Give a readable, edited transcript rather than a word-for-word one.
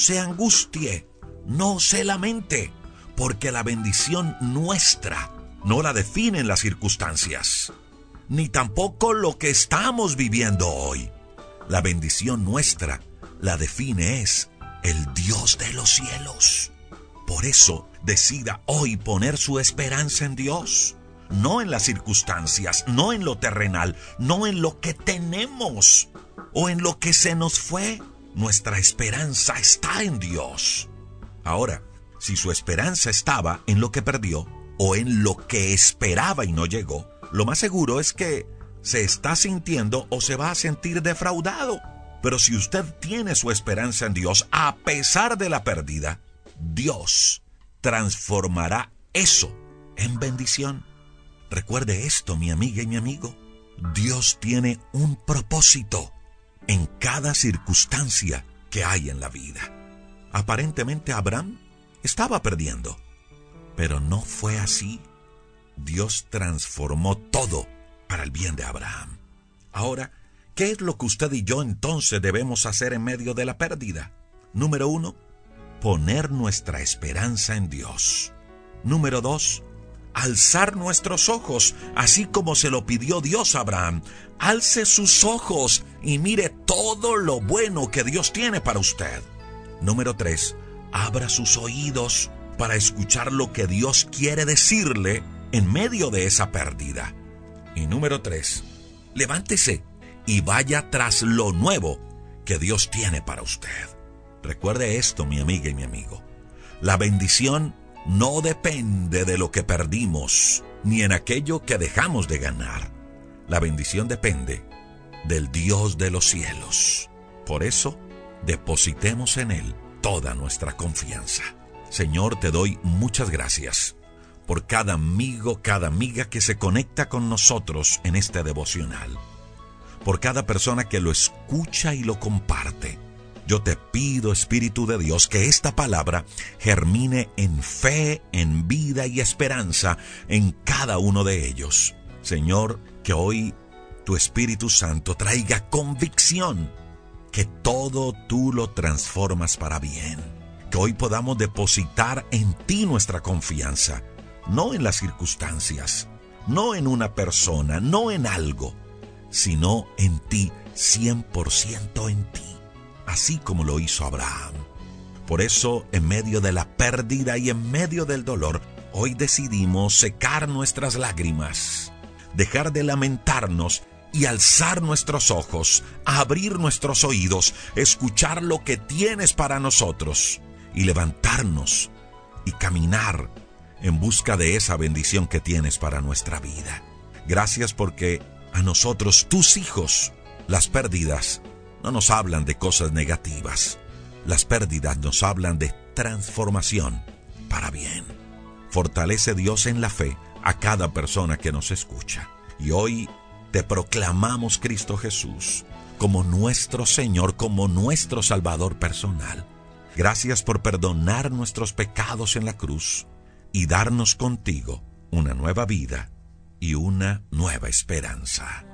se angustie, no se lamente, porque la bendición nuestra no la definen las circunstancias, ni tampoco lo que estamos viviendo hoy. La bendición nuestra la define es el Dios de los cielos. Por eso, decida hoy poner su esperanza en Dios, no en las circunstancias, no en lo terrenal, no en lo que tenemos o en lo que se nos fue. Nuestra esperanza está en Dios. Ahora, si su esperanza estaba en lo que perdió o en lo que esperaba y no llegó, lo más seguro es que se está sintiendo o se va a sentir defraudado. Pero si usted tiene su esperanza en Dios, a pesar de la pérdida, Dios transformará eso en bendición. Recuerde esto, mi amiga y mi amigo. Dios tiene un propósito en cada circunstancia que hay en la vida. Aparentemente Abraham estaba perdiendo, pero no fue así. Dios transformó todo para el bien de Abraham. Ahora, ¿qué es lo que usted y yo entonces debemos hacer en medio de la pérdida? Número 1, poner nuestra esperanza en Dios. Número 2, alzar nuestros ojos, así como se lo pidió Dios a Abraham. Alce sus ojos y mire todo lo bueno que Dios tiene para usted. Número 3, abra sus oídos para escuchar lo que Dios quiere decirle en medio de esa pérdida. Y número 3, levántese y vaya tras lo nuevo que Dios tiene para usted. Recuerde esto, mi amiga y mi amigo. La bendición no depende de lo que perdimos, ni en aquello que dejamos de ganar. La bendición depende del Dios de los cielos. Por eso, depositemos en Él toda nuestra confianza. Señor, te doy muchas gracias por cada amigo, cada amiga que se conecta con nosotros en este devocional, por cada persona que lo escucha y lo comparte. Yo te pido, Espíritu de Dios, que esta palabra germine en fe, en vida y esperanza en cada uno de ellos. Señor, que hoy tu Espíritu Santo traiga convicción, que todo tú lo transformas para bien. Que hoy podamos depositar en ti nuestra confianza, no en las circunstancias, no en una persona, no en algo, sino en ti, 100% en ti, así como lo hizo Abraham. Por eso, en medio de la pérdida y en medio del dolor, hoy decidimos secar nuestras lágrimas, dejar de lamentarnos y alzar nuestros ojos, abrir nuestros oídos, escuchar lo que tienes para nosotros y levantarnos y caminar en busca de esa bendición que tienes para nuestra vida. Gracias porque a nosotros, tus hijos, las pérdidas no nos hablan de cosas negativas. Las pérdidas nos hablan de transformación para bien. Fortalece, Dios, en la fe a cada persona que nos escucha. Y hoy te proclamamos, Cristo Jesús, como nuestro Señor, como nuestro Salvador personal. Gracias por perdonar nuestros pecados en la cruz y darnos contigo una nueva vida y una nueva esperanza.